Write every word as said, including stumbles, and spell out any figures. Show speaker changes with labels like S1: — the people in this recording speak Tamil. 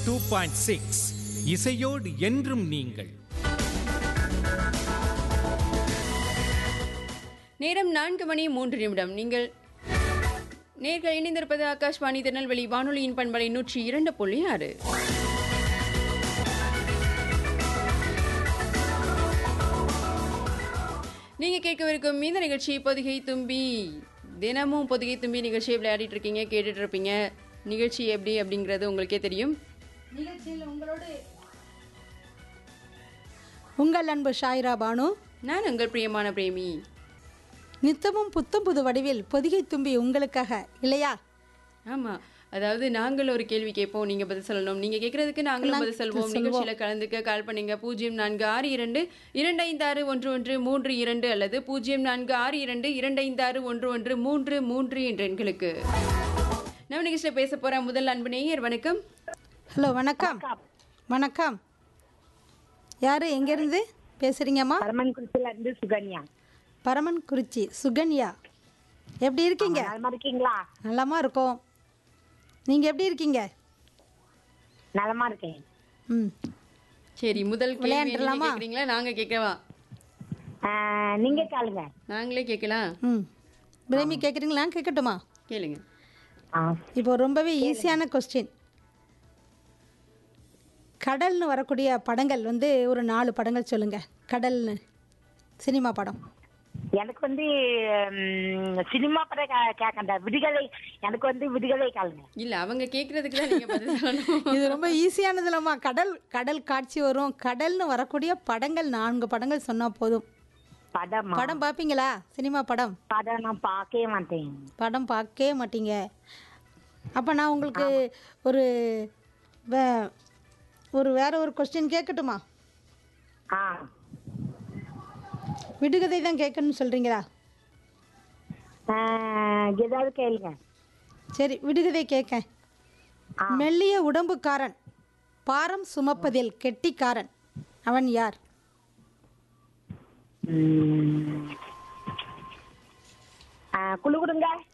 S1: டூ பாயிண்ட் சிக்ஸ் இசையோடு என்றும் நீங்கள்.
S2: நேரம் நான்கு மணி மூன்று நிமிடம். நீங்கள் நேர்கள் இணைந்திருப்பது ஆகாஷ்வாணி திருநெல்வேலி வானொலியின் பண்பலை நூற்றி இரண்டு புள்ளி ஆறு. நீங்க கேட்கவிருக்கும் இந்த நிகழ்ச்சி பொதிகை தும்பி. தினமும் பொதிகை தும்பி நிகழ்ச்சியை விளையாடிட்டு இருக்கீங்க, கேட்டுட்டு இருப்பீங்க. நிகழ்ச்சி எப்படி அப்படிங்கிறது உங்களுக்கே தெரியும்.
S3: நிகழ்ச்சியில் உங்களோடு உங்கள் அன்பு ஷாயிரா பானு,
S2: நான் உங்கள் பிரியமான பிரேமி.
S3: நித்தமும் புத்தம் புது வடிவில் பொதிகை தும்பி உங்களுக்காக இல்லையா?
S2: ஆமா, அதாவது நாங்கள் ஒரு கேள்வி கேட்போம், நீங்க பதில் சொல்லணும். நீங்க கேட்கறதுக்கு நாங்களும் பதில் சொல்வோம். நிகழ்ச்சியில கலந்துக்க கால் பண்ணுங்க பூஜ்ஜியம் நான்கு ஆறு இரண்டு இரண்டு ஐந்து ஆறு ஒன்று ஒன்று மூன்று இரண்டு அல்லது பூஜ்ஜியம் நான்கு ஆறு இரண்டு இரண்டு ஐந்து ஆறு ஒன்று ஒன்று மூன்று மூன்று என்ற எண்களுக்கு. நம்ம நிகழ்ச்சியில பேச போற முதல் அன்பு நேயர். வணக்கம்.
S3: ஹலோ, வணக்கம். வணக்கம். யாரு, எங்கேருந்து பேசுறீங்கம்மா?
S4: பரமன்குறிச்சியில இருந்து சுகன்யா.
S3: பரமன்குறிச்சி சுகன்யா, எப்படி இருக்கீங்க?
S4: நலமா இருக்கீங்களா?
S3: நலமா இருக்கோம். நீங்க எப்படி இருக்கீங்க?
S4: நலமா இருக்கேன்.
S3: ம்,
S2: சரி, முதல் கேள்வி நீங்க கேக்குறீங்களா நாங்க கேட்கவா?
S4: ஆஹ், நீங்க கேளுங்க.
S2: நாங்களே கேட்கலாம்.
S3: ம். பிரேமி கேட்குறீங்களா? கேட்கட்டுமா?
S2: கேளுங்க.
S4: ஆஹ்,
S3: இப்போ ரொம்பவே ஈஸியான கொஸ்டின். கடல்னு வரக்கூடிய படங்கள் வந்து ஒரு நாலு படங்கள் சொல்லுங்க. கடல்னு சினிமா படம்.
S4: எனக்கு வந்து ம், சினிமா படம் கே- கேட்கണ്ട. விடுதலை, எனக்கு வந்து விடுதலை கேளுங்க.
S2: இல்ல, அவங்க கேக்குறதுக்கு தான் நீங்க பதில் சொல்லணும்.
S3: இது ரொம்ப ஈஸியானதுலம்மா. கடல் கடல் காட்சி வரும். கடல்னு வரக்கூடிய படங்கள் நான்கு படங்கள் சொன்னா போதும்.
S4: படமா?
S3: படம் பார்ப்பீங்களா? சினிமா படம்
S4: படம் நான் பார்க்கவே மாட்டேன்.
S3: படம் பார்க்கவே மாட்டீங்க. அப்போ நான் உங்களுக்கு ஒரு வே ஒரு வேற ஒரு கொஸ்டின் கேட்கட்டுமா?
S4: ஆ,
S3: விடுகதை தான் கேட்கணும்னு சொல்றீங்களா?
S4: ஆஹ், ஏதாவது கேளுங்க.
S3: சரி, விடுகதை கேட்க.
S4: ஆ.
S3: மெல்லிய உடம்புக்காரன், பாரம் சுமப்பதில் கெட்டிக்காரன், அவன் யார்?
S4: ம். ஆஹ், குழு கொடுங்க.